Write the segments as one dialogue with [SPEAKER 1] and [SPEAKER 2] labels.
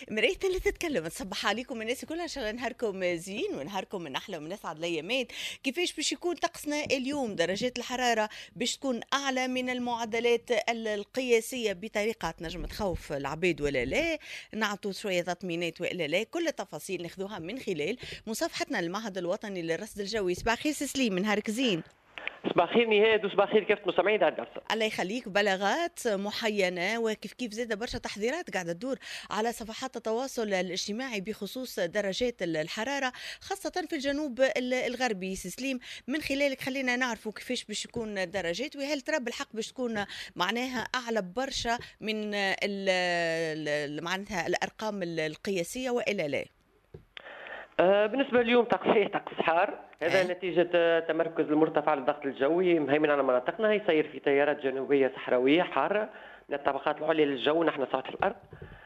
[SPEAKER 1] مرايتنا اللي تتكلم. نصبح عليكم الناس كلها ان شاء الله نهاركم زين ونهاركم من احلى ومن اسعد الايامات. كيفاش باش يكون طقسنا اليوم؟ درجات الحراره باش تكون اعلى من المعدلات القياسيه بطريقه تنجم تخوف العباد ولا لا؟ نعطوا شويه تطمينات ولا لا؟ كل التفاصيل ناخذوها من خلال مصافحتنا للمعهد الوطني للرصد الجوي. صباح خير سليم، من نهارك زين.
[SPEAKER 2] صباح خير نهاد وصباح خير كافة مستمعين دار قصة.
[SPEAKER 1] الله يخليك. بلاغات محينة وكيف كيف زاد برشا تحذيرات قاعدة تدور على صفحات التواصل الاجتماعي بخصوص درجات الحرارة خاصة في الجنوب الغربي. سليم، من خلالك خلينا نعرفوا كيفاش باش يكون الدرجات، وهل ترى بالحق باش تكون معناها أعلى برشا من معناتها الأرقام القياسية وإلا لا؟
[SPEAKER 2] بالنسبة اليوم طقس حار، هذا نتيجة تمركز المرتفع للضغط الجوي مهيمن على مناطقنا، يسير في تيارات جنوبية صحراوية حارة من الطبقات العليا للجو نحن سطح الأرض.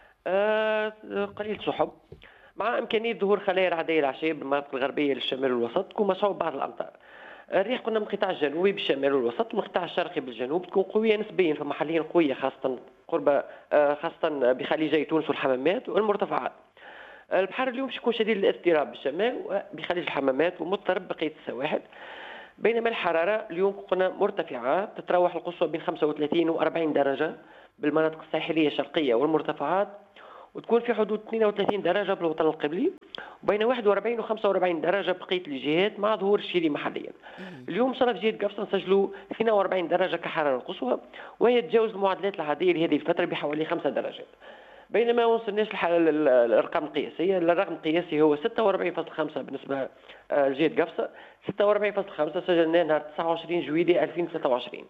[SPEAKER 2] قليل سحب مع إمكانية ظهور خلايا رعدية العشية بالمناطق الغربية للشمال والوسط، تكون مصحوب بعض الأمطار. الريح قلنا من القطاع الجنوبي بالشمال والوسط ومن القطاع الشرقي بالجنوب تكون قوية نسبيا، فما حاليا قوية خاصة قرب خاصة بخليجي تونس والحمامات والمرتفعات. البحر اليوم باش يكون شديد الاضطراب بالشمال وبخليج الحمامات ومضطرب بقية السواحل، بينما الحرارة اليوم قلنا مرتفعة، تتراوح القصوى بين 35 و 40 درجة بالمناطق الساحلية الشرقية والمرتفعات، وتكون في حدود 32 درجة بالوطن القبلي، وبين 41 و 45 درجة بقية الجهات مع ظهور الشيري محليا. اليوم صار في جهة قفصة نسجلوا 42 درجة كحرارة القصوى، وهي تجاوز المعدلات العادية لهذه الفترة بحوالي 5 درجات. بينما ما وصلناش الارقام القياسيه، الرقم القياسي هو 46.5 بالنسبه لجهه قفصه، 46.5 سجلناه نهار 29 جويلية 2023.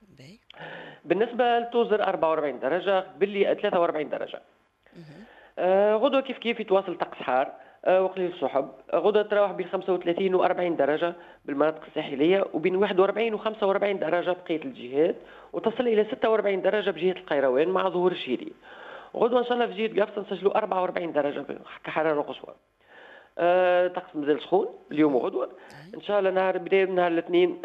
[SPEAKER 2] بالنسبه لتوزر 44 درجه، باللي 43 درجه. غدوه كيف كيف يتواصل طقس حار وقليل السحب، غدوه تراوح بين 35 و 40 درجه بالمناطق الساحليه، وبين 41 و 45 درجه بقيه الجهات، وتصل الى 46 درجه بجهه القيروان مع ظهور الشيري. غدوه ان شاء الله في جهه قفصه نسجلوا 44 درجه كحراره قصوى. طقس مازال سخون اليوم وغدوه ان شاء الله. نهار بدايه من نهار الاثنين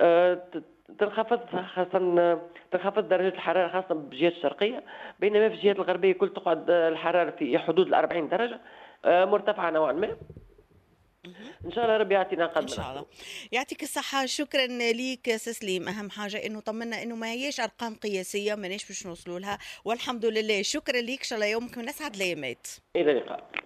[SPEAKER 2] تنخفض درجه الحراره خاصه بالجهات الشرقيه، بينما في الجهات الغربيه كل تقعد الحراره في حدود ال 40 درجه، مرتفعه نوعا ما. ان شاء الله ربي يعطينا قدر
[SPEAKER 1] ان شاء الله. يعطيك الصحه. شكرا ليك سليم. اهم حاجه انه طمنا انه ما هيش ارقام قياسيه، ماناش باش نوصلوا لها والحمد لله. شكرا ليك، ان شاء الله يومك من اسعد الايامات.
[SPEAKER 2] الى اللقاء.